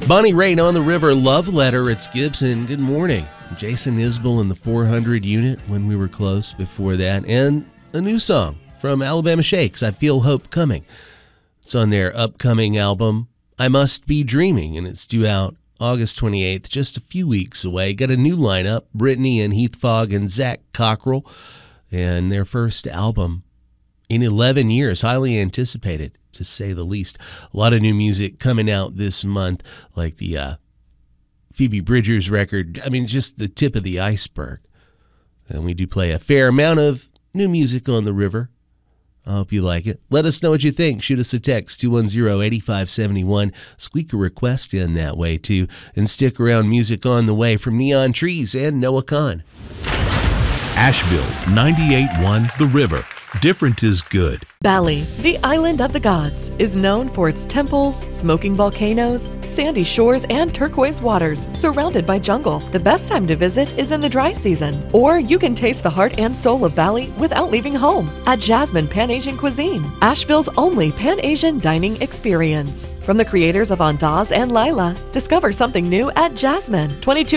Bonnie Raitt, On the River, Love Letter. It's Gibson. Good morning. Jason Isbell in the 400 unit, When We Were Close, before that. And a new song from Alabama Shakes, I Feel Hope Coming. It's on their upcoming album, I Must Be Dreaming, and it's due out August 28th, just a few weeks away. Got a new lineup, Brittany and Heath Fogg and Zach Cockrell, and their first album in 11 years, highly anticipated, to say the least. A lot of new music coming out this month, like the Phoebe Bridgers record. I mean, just the tip of the iceberg. And we do play a fair amount of new music on the river. I hope you like it. Let us know what you think. Shoot us a text, 210-8571. Squeak a request in that way, too. And stick around. Music on the way from Neon Trees and Noah Kahn. Asheville's 98.1 The River. Different is good. Bali, the island of the gods, is known for its temples, smoking volcanoes, sandy shores, and turquoise waters surrounded by jungle. The best time to visit is in the dry season, or you can taste the heart and soul of Bali without leaving home at Jasmine Pan-Asian Cuisine, Asheville's only Pan-Asian dining experience. From the creators of Andaz and Lila, discover something new at Jasmine, 22